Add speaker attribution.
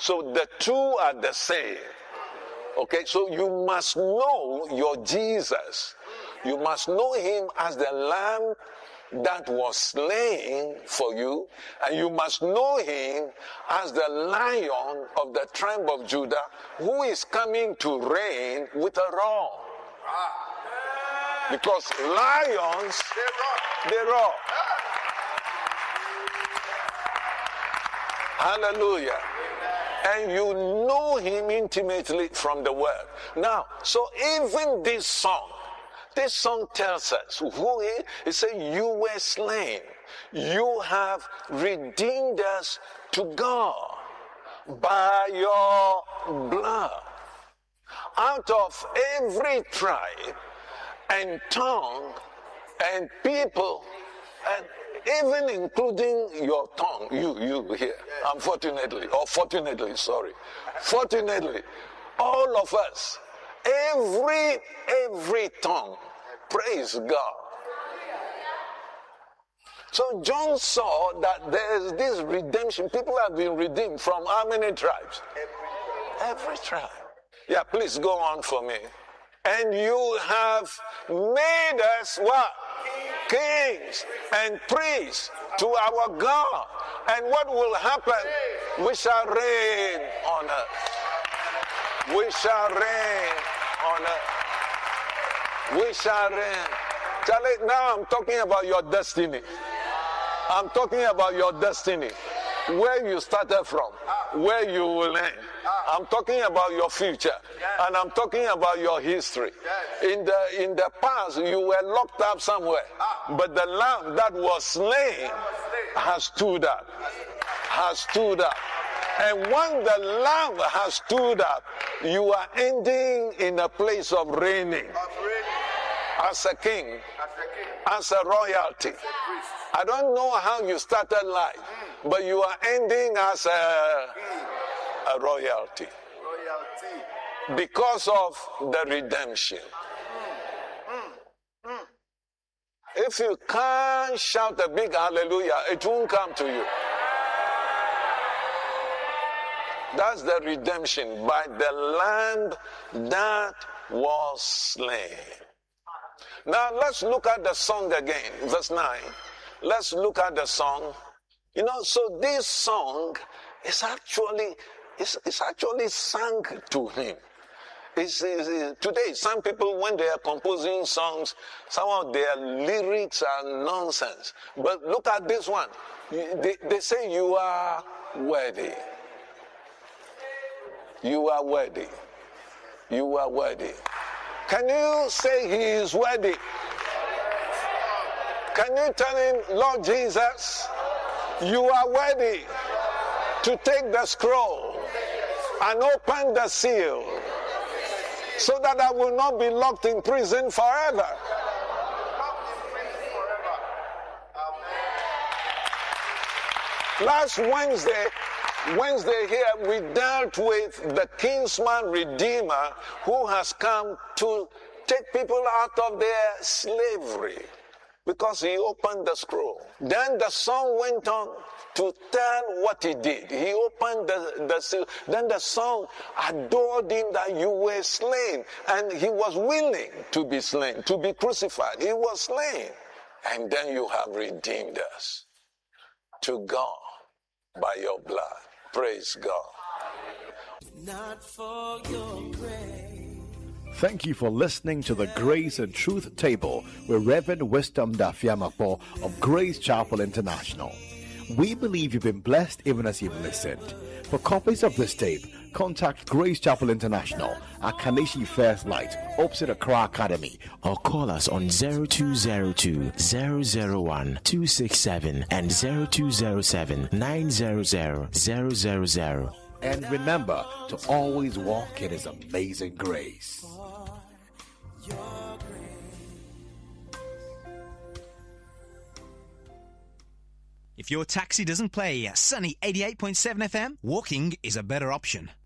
Speaker 1: So the two are the same. Okay, so you must know your Jesus. You must know him as the Lamb that was slain for you, and you must know him as the Lion of the tribe of Judah, who is coming to reign with a roar. Because lions, they roar. Hallelujah. And you know him intimately from the word. Now, so even this song tells us who he is. It says, you were slain. You have redeemed us to God by your blood. Out of every tribe and tongue and people, and even including your tongue, you here, fortunately, all of us, every tongue, praise God. So John saw that there's this redemption. People have been redeemed from how many tribes? Every tribe. Yeah, please go on for me. And you have made us what? Kings and priests to our God. And what will happen? We shall reign on earth. We shall reign on earth. We shall reign. Charlie, now I'm talking about your destiny. I'm talking about your destiny. Where you started from, where you will end. I'm talking about your future, and I'm talking about your history. In the past, you were locked up somewhere, but the Lamb that was slain has stood up. And when the Lamb has stood up, you are ending in a place of reigning as a king, as a royalty. I don't know how you started life, but you are ending as a royalty because of the redemption. If you can't shout a big hallelujah, it won't come to you. That's the redemption by the Lamb that was slain. Now let's look at the song again, verse 9. Let's look at the song. So this song is actually sung to him. Today, some people, when they are composing songs, some of their lyrics are nonsense. But look at this one. They say you are worthy. You are worthy. You are worthy. Can you say he is worthy? Can you tell him, Lord Jesus, you are worthy to take the scroll and open the seal so that I will not be locked in prison forever. Last Wednesday here, we dealt with the kinsman redeemer who has come to take people out of their slavery because he opened the scroll. Then the song went on to tell what he did. He opened the seal. Then the song adored him that you were slain. And he was willing to be slain, to be crucified. He was slain. And then you have redeemed us to God by your blood. Praise God.
Speaker 2: Not for your grace.
Speaker 3: Thank you for listening to the Grace and Truth Table with Reverend Wisdom Dafiamapo of Grace Chapel International. We believe you've been blessed even as you've listened. For copies of this tape, contact Grace Chapel International at Kanishi First Light, opposite Accra Academy,
Speaker 4: or call us on 0202 001 267 and 0207 900 000.
Speaker 3: And remember to always walk in His amazing grace.
Speaker 5: If your taxi doesn't play Sunny 88.7 FM, walking is a better option.